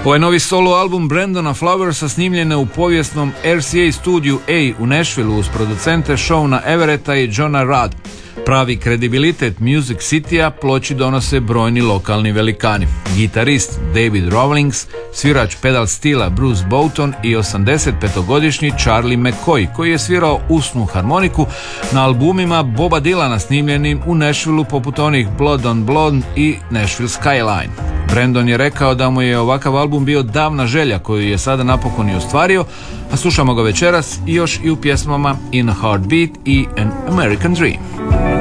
Ovaj novi solo album Brandona Flowersa snimljen je u povijesnom RCA studiju A u Nashvilleu uz producente Shona Everetta i Johna Rudd. Pravi kredibilitet Music City-a ploči donose brojni lokalni velikani. Gitarist David Rawlings, svirač pedal stila Bruce Boughton i 85-godišnji Charlie McCoy, koji je svirao usnu harmoniku na albumima Boba Dylana snimljenim u Nashvilleu poput onih Blood on Blonde i Nashville Skyline. Brandon je rekao da mu je ovakav album bio davna želja koju je sada napokon i ostvario, a slušamo ga večeras i još i u pjesmama In a Heartbeat i An American Dream.